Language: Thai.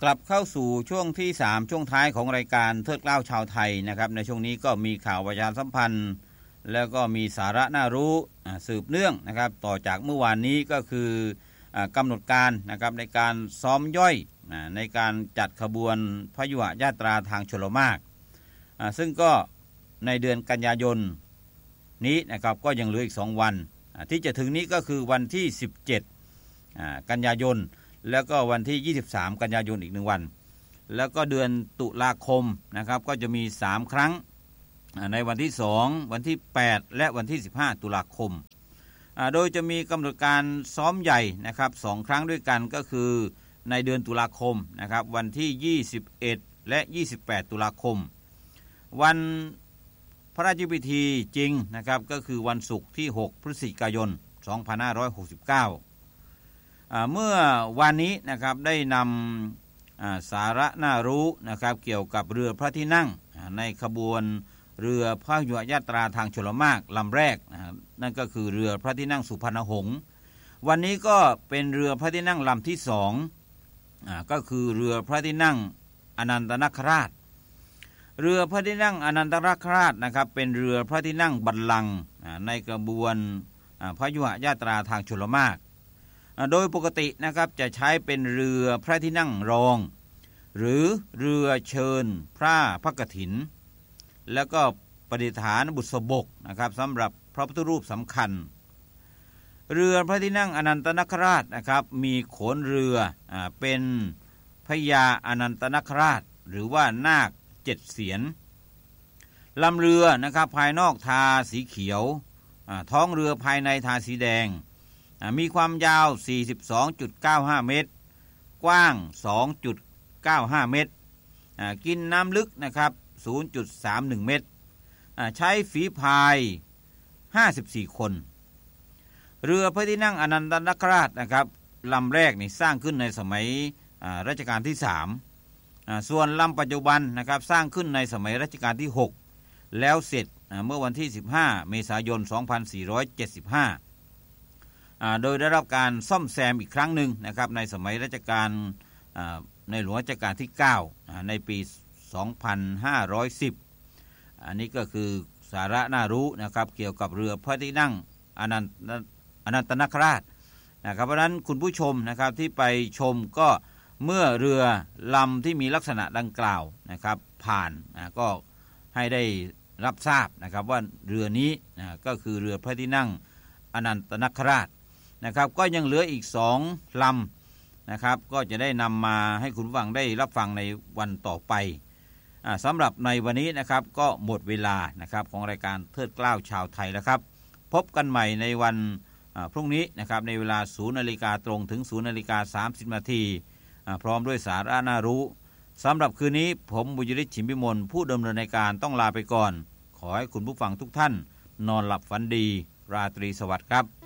กลับเข้าสู่ช่วงที่3ช่วงท้ายของรายการเทิดเกล้าชาวไทยนะครับในช่วงนี้ก็มีข่าวประชาสัมพันธ์แล้วก็มีสาระน่ารู้สืบเนื่องนะครับต่อจากเมื่อวานนี้ก็คือกำหนดการนะครับในการซ้อมย่อยในการจัดขบวนพยุหญาตราทางชลมารซึ่งก็ในเดือนกันยายนนี้นะครับก็ยังเหลืออีก2วันที่จะถึงนี้ก็คือวันที่17กันยายนแล้วก็วันที่23กันยายนอีก1วันแล้วก็เดือนตุลาคมนะครับก็จะมี3ครั้งในวันที่2วันที่8และวันที่15ตุลาคมโดยจะมีกำหนดการซ้อมใหญ่นะครับ2ครั้งด้วยกันก็คือในเดือนตุลาคมนะครับวันที่21และ28ตุลาคมวันพระราชพิธีจริงนะครับก็คือวันศุกร์ที่6พฤศจิกายน2569เมื่อวันนี้นะครับได้นำสาระน่ารู้นะครับเกี่ยวกับเรือพระที่นั่งในขบวนเรือพระยุหญาตราทางชลมารลำแรกนั่นก็คือเรือพระที่นั่งสุพรรณหงษ์วันนี้ก็เป็นเรือพระที่นั่งลำที่2ก็คือเรือพระที่นั่งอนันตนาคราชเรือพระที่นั่งอนันตนาคราชนะครับเป็นเรือพระที่นั่งบัลลังก์ในกระบวนพระยุหญาตราทางชลมารโดยปกตินะครับจะใช้เป็นเรือพระที่นั่งรองหรือเรือเชิญพระพกฐินแล้วก็ประดิษฐานบุษบกนะครับสำหรับพระพุทธรูปสำคัญเรือพระที่นั่งอนันตนาคราชนะครับมีโขนเรือเป็นพญาอนันตนาคราชหรือว่านาค7เสียนลำเรือนะครับภายนอกทาสีเขียวท้องเรือภายในทาสีแดงมีความยาว 42.95 เมตรกว้าง 2.95 เมตรกินน้ำลึกนะครับ 0.31 เมตรใช้ฝีพาย54คนเรือพระที่นั่งอนันตนาคราชนะครับลำแรกนี่สร้างขึ้นในสมัยรัชกาลที่3ส่วนลำปัจจุบันนะครับสร้างขึ้นในสมัยรัชกาลที่6แล้วเสร็จเมื่อวันที่15เมษายน2475โดยได้รับการซ่อมแซมอีกครั้งหนึ่งนะครับในสมัยรัชกาลในหลวงรัชกาลที่9ในปี2510อันนี้ก็คือสาระน่ารู้นะครับเกี่ยวกับเรือพระที่นั่งอนันตนาคราชนะครับเพราะฉะนั้นคุณผู้ชมนะครับที่ไปชมก็เมื่อเรือลำที่มีลักษณะดังกล่าวนะครับผ่านก็ให้ได้รับทราบนะครับว่าเรือนี้ก็คือเรือพระที่นั่งอนันตนาคราชนะครับก็ยังเหลืออีก2ลำนะครับก็จะได้นำมาให้คุณฟังได้รับฟังในวันต่อไปสำหรับในวันนี้นะครับก็หมดเวลานะครับของรายการเทิดเกล้าชาวไทยแล้วครับพบกันใหม่ในวันพรุ่งนี้นะครับในเวลา 0:00 นตรงถึง 0:30 นพร้อมด้วยสาระน่ารู้สำหรับคืนนี้ผมบุญยฤทธิ์ฉิมพิมลผู้ดำเนินรายการต้องลาไปก่อนขอให้คุณผู้ฟังทุกท่านนอนหลับฝันดีราตรีสวัสดิ์ครับ